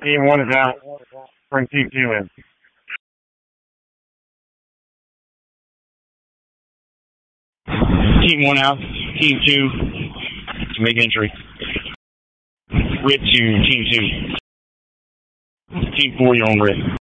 Team 1 is out. Bring Team 2 in. Team 1 out. Team 2, big injury. Red to Team 2. Team 4, you're on red.